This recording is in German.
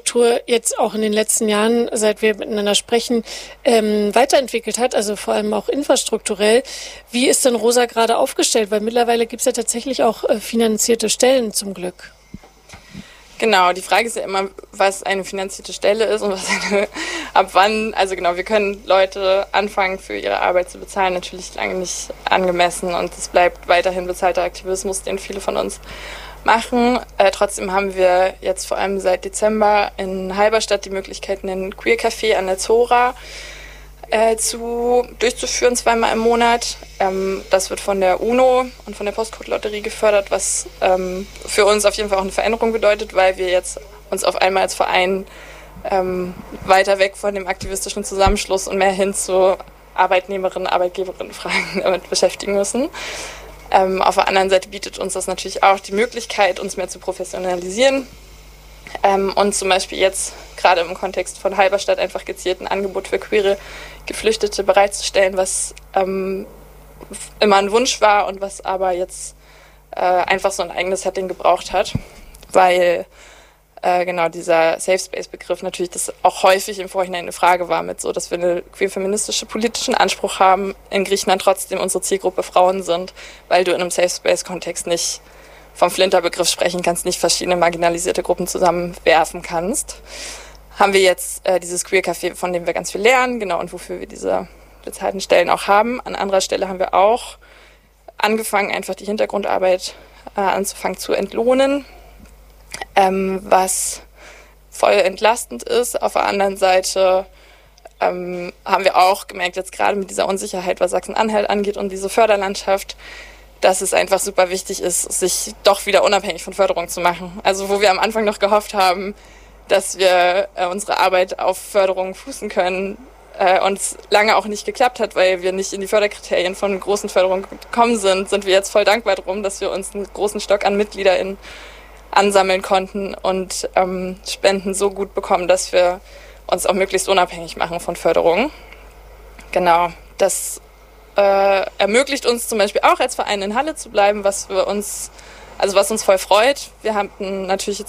Infrastruktur jetzt auch in den letzten Jahren, seit wir miteinander sprechen, weiterentwickelt hat, also vor allem auch infrastrukturell. Wie ist denn Rosa gerade aufgestellt? Weil mittlerweile gibt es ja tatsächlich auch finanzierte Stellen zum Glück. Genau, die Frage ist ja immer, was eine finanzierte Stelle ist und ab wann. Also genau, wir können Leute anfangen, für ihre Arbeit zu bezahlen, natürlich lange nicht angemessen und es bleibt weiterhin bezahlter Aktivismus, den viele von uns machen. Trotzdem haben wir jetzt vor allem seit Dezember in Halberstadt die Möglichkeit, einen Queer-Café an der Zora durchzuführen, 2-mal im Monat. Das wird von der UNO und von der Postcode-Lotterie gefördert, was für uns auf jeden Fall auch eine Veränderung bedeutet, weil wir jetzt uns auf einmal als Verein weiter weg von dem aktivistischen Zusammenschluss und mehr hin zu Arbeitnehmerinnen, Arbeitgeberinnen-Fragen damit beschäftigen müssen. Auf der anderen Seite bietet uns das natürlich auch die Möglichkeit, uns mehr zu professionalisieren und zum Beispiel jetzt gerade im Kontext von Halberstadt einfach gezielt ein Angebot für queere Geflüchtete bereitzustellen, was immer ein Wunsch war und was aber jetzt einfach so ein eigenes Setting gebraucht hat, weil genau dieser Safe Space-Begriff natürlich das auch häufig im Vorhinein eine Frage war mit so, dass wir einen queer-feministischen politischen Anspruch haben, in Griechenland trotzdem unsere Zielgruppe Frauen sind, weil du in einem Safe Space-Kontext nicht vom Flinter-Begriff sprechen kannst, nicht verschiedene marginalisierte Gruppen zusammenwerfen kannst. Haben wir jetzt dieses Queer-Café, von dem wir ganz viel lernen, genau, und wofür wir diese bezahlten Stellen auch haben. An anderer Stelle haben wir auch angefangen, einfach die Hintergrundarbeit anzufangen zu entlohnen, was voll entlastend ist. Auf der anderen Seite haben wir auch gemerkt, jetzt gerade mit dieser Unsicherheit, was Sachsen-Anhalt angeht und diese Förderlandschaft, dass es einfach super wichtig ist, sich doch wieder unabhängig von Förderung zu machen. Also wo wir am Anfang noch gehofft haben, dass wir unsere Arbeit auf Förderung fußen können, und es lange auch nicht geklappt hat, weil wir nicht in die Förderkriterien von großen Förderungen gekommen sind wir jetzt voll dankbar darum, dass wir uns einen großen Stock an MitgliederInnen ansammeln konnten und Spenden so gut bekommen, dass wir uns auch möglichst unabhängig machen von Förderungen. Genau, das ermöglicht uns zum Beispiel auch als Verein in Halle zu bleiben, was uns voll freut. Wir haben natürlich jetzt